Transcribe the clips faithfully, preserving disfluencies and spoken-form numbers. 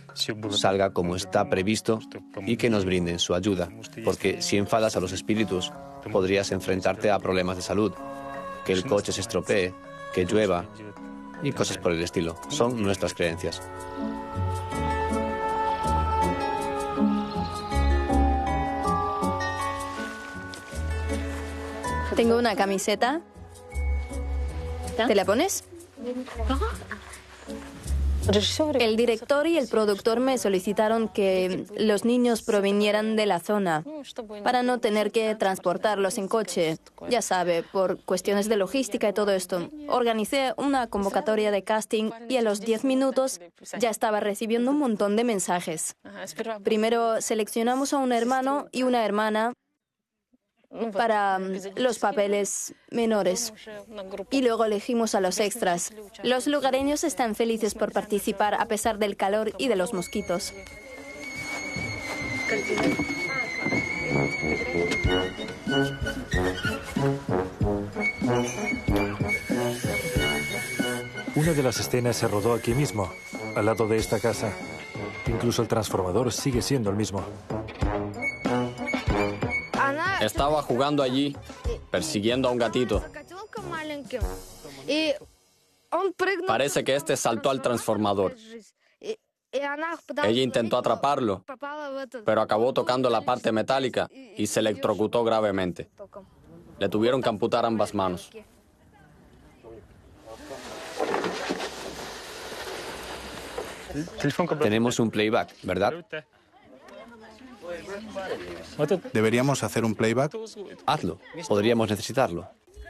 salga como está previsto y que nos brinden su ayuda, porque si enfadas a los espíritus, podrías enfrentarte a problemas de salud, que el coche se estropee, que llueva y cosas por el estilo. Son nuestras creencias. Tengo una camiseta. ¿Te la pones? El director y el productor me solicitaron que los niños provinieran de la zona para no tener que transportarlos en coche. Ya sabe, por cuestiones de logística y todo esto. Organicé una convocatoria de casting y a los diez minutos ya estaba recibiendo un montón de mensajes. Primero seleccionamos a un hermano y una hermana para los papeles menores. Y luego elegimos a los extras. Los lugareños están felices por participar a pesar del calor y de los mosquitos. Una de las escenas se rodó aquí mismo, al lado de esta casa. Incluso el transformador sigue siendo el mismo. Estaba jugando allí, persiguiendo a un gatito. Parece que este saltó al transformador. Ella intentó atraparlo, pero acabó tocando la parte metálica y se electrocutó gravemente. Le tuvieron que amputar ambas manos. Tenemos un playback, ¿verdad? ¿Deberíamos hacer un playback? Hazlo. Podríamos necesitarlo.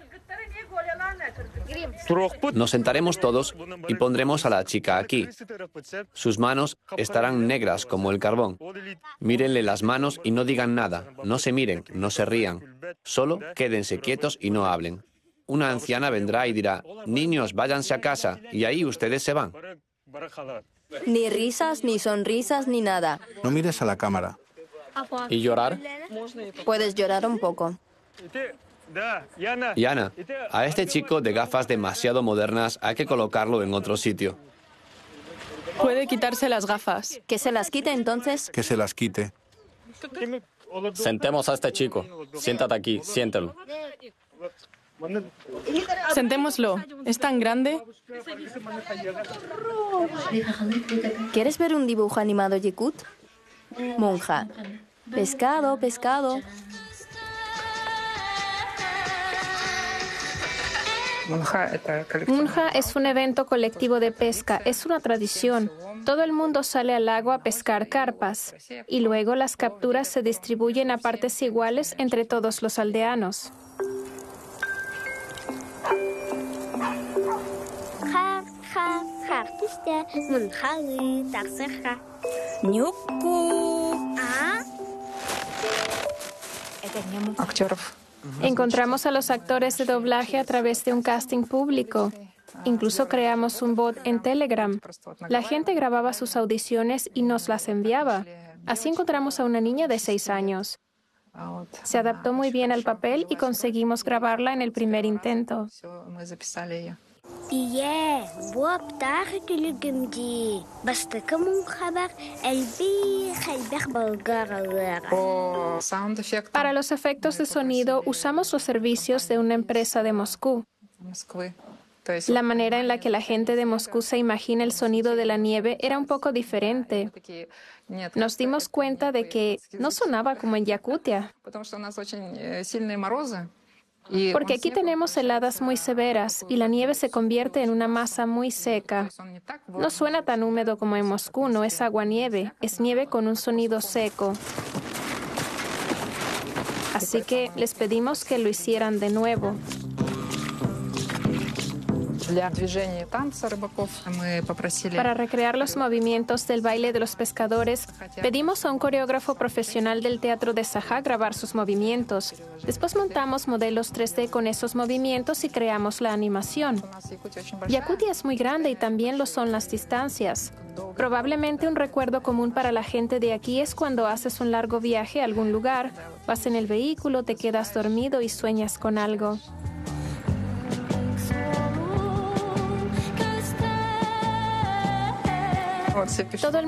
Nos sentaremos todos y pondremos a la chica aquí. Sus manos estarán negras como el carbón. Mírenle las manos y no digan nada. No se miren, no se rían. Solo quédense quietos y no hablen. Una anciana vendrá y dirá: niños, váyanse a casa. Y ahí ustedes se van. Ni risas, ni sonrisas, ni nada. No mires a la cámara. ¿Y llorar? Puedes llorar un poco. Yana, a este chico de gafas demasiado modernas hay que colocarlo en otro sitio. Puede quitarse las gafas. ¿Que se las quite entonces? Que se las quite. Sentemos a este chico. Siéntate aquí, siéntelo. Sentémoslo. ¿Es tan grande? ¿Quieres ver un dibujo animado Yakut? Monja. Pescado, pescado. Munja es un evento colectivo de pesca, es una tradición. Todo el mundo sale al lago a pescar carpas y luego las capturas se distribuyen a partes iguales entre todos los aldeanos. Encontramos a los actores de doblaje a través de un casting público. Incluso creamos un bot en Telegram. La gente grababa sus audiciones y nos las enviaba. Así encontramos a una niña de seis años. Se adaptó muy bien al papel y conseguimos grabarla en el primer intento. Para los efectos de sonido usamos los servicios de una empresa de Moscú. La manera en la que la gente de Moscú se imagina el sonido de la nieve era un poco diferente. Nos dimos cuenta de que no sonaba como en Yakutia. Porque aquí tenemos heladas muy severas y la nieve se convierte en una masa muy seca. No suena tan húmedo como en Moscú, no es agua-nieve, es nieve con un sonido seco. Así que les pedimos que lo hicieran de nuevo. Para recrear los movimientos del baile de los pescadores, pedimos a un coreógrafo profesional del teatro de Sajá grabar sus movimientos. Después montamos modelos tres D con esos movimientos y creamos la animación. Yakutia es muy grande y también lo son las distancias. Probablemente un recuerdo común para la gente de aquí es cuando haces un largo viaje a algún lugar, vas en el vehículo, te quedas dormido y sueñas con algo. Todo el